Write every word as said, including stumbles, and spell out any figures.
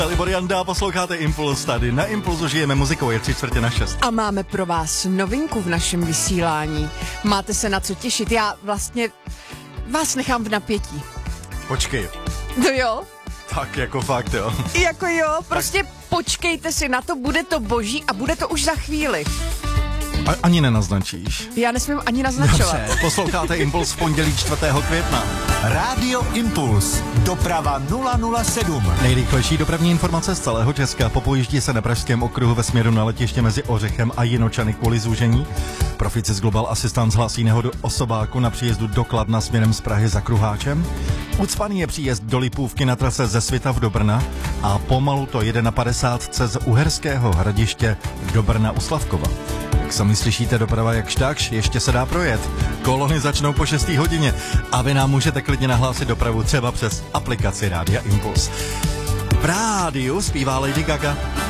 Libor Janda, posloucháte Impuls tady. Na Impulzu žijeme muzikou, je tři čtvrtě na šest. A máme pro vás novinku v našem vysílání. Máte se na co těšit. Já vlastně vás nechám v napětí. Počkej. No jo? Tak jako fakt, jo. Jako jo, prostě tak... počkejte si na to, bude to boží a bude to už za chvíli. A, ani nenaznačíš. Já nesmím ani naznačovat. Dobře, posloucháte Impuls v pondělí čtvrtého května. Rádio Impuls, doprava nula nula sedm. Nejrychlejší dopravní informace z celého Česka. Popojíždí se na Pražském okruhu ve směru na letiště mezi Ořechem a Jinočany kvůli zúžení. Proficis Global Assistance hlásí nehodu osobáku na příjezdu do Kladna směrem z Prahy za Kruháčem. Ucpaný je příjezd do Lipůvky na trase ze Svitav do Brna a pomalu to jede na padesátce z Uherského Hradiště do Brna u Slavkova. Jak sami slyšíte, doprava jakž takž, ještě se dá projet. Kolony začnou po šesté hodině a vy nám můžete klidně nahlásit dopravu třeba přes aplikaci Rádia Impuls. V rádiu zpívá Lady Gaga.